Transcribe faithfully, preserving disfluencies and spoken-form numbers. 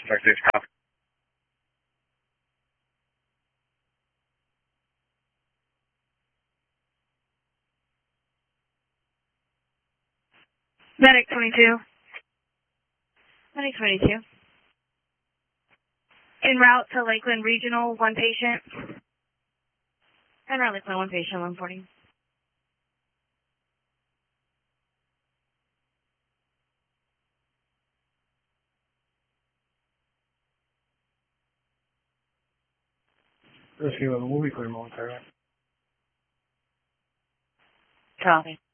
Start six half. Medic twenty-two. Medic twenty-two. En route to Lakeland Regional, one patient. En route Lakeland, one patient, one forty. Recibo el movie con el montaje. Copy.